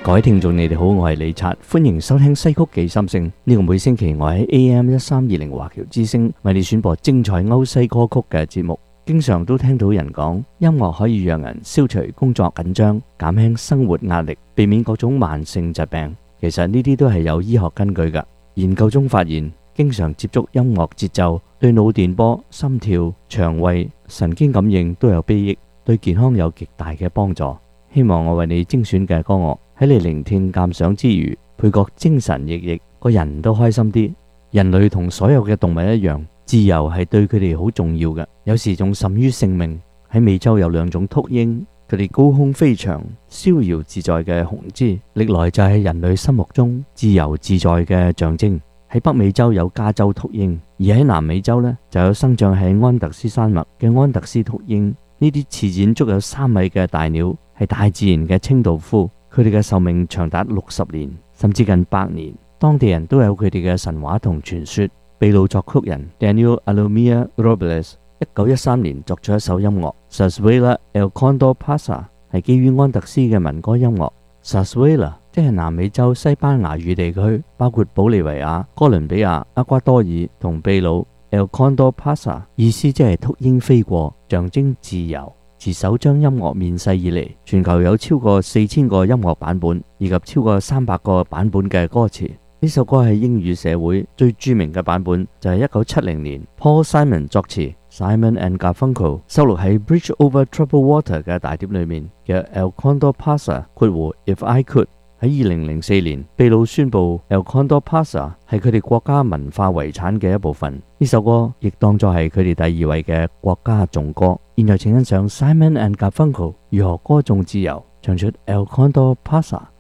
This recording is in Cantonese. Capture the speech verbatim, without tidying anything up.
各位聽眾，你哋好，我係李察，歡迎收聽西曲記心聲。呢個每星期我喺 A M 一三二零華僑之聲為你選播精彩歐西歌曲嘅節目。經常都聽到人講，音樂可以讓人消除工作緊張，減輕生活壓力，避免各種慢性疾病。其實呢啲都係有醫學根據㗎。研究中發現，經常接觸音樂節奏，對腦電波、心跳、腸胃、神經感應都有裨益，對健康有極大嘅幫助。希望我為你精選嘅歌樂喺你聆聽鑑賞之餘，配覺精神奕奕，個人都開心啲。人類同所有嘅動物一樣，自由係對佢哋好重要嘅，有時仲甚於性命。喺美洲有兩種禿鷹，佢哋高空飛翔，逍遙自在嘅雄姿，歷來就係人類心目中自由自在嘅象徵。喺北美洲有加州禿鷹，而喺南美洲呢，就有生長喺安特斯山脈嘅安特斯禿鷹。呢啲翅展足有三米嘅大鳥，係大自然嘅清道夫，佢哋嘅壽命長達六十年，甚至近百年。當地人都有佢哋嘅神話同傳說。秘魯作曲人 Daniel Alomia Robles 一九一三年作咗一首音樂 Zarzuela El Condor Pasa， 係基於安特斯嘅民歌音樂。Zarzuela 即係南美洲西班牙語地區，包括保利維亞、哥倫比亞、厄瓜多爾同秘魯。El Condor Pasa 意思即係禿鷹飛過，象徵自由。自首張音樂面世以嚟，全球有超過四千個音樂版本，以及超過三百個版本嘅歌詞。呢首歌喺英語社會最著名嘅版本就係一九七零年 Paul Simon 作詞 Simon and Garfunkel 收錄喺 Bridge Over Troubled Water 嘅大碟裏面嘅 El Condor Pasa 括弧 If I Could。喺二零零四年，秘魯宣布 El Condor Pasa 係佢哋國家文化遺產嘅一部分。呢首歌亦當作係佢哋第二位嘅國家頌歌。現在請欣賞 Simon and Garfunkel 如何歌頌自由，唱出 El Condor Pasa。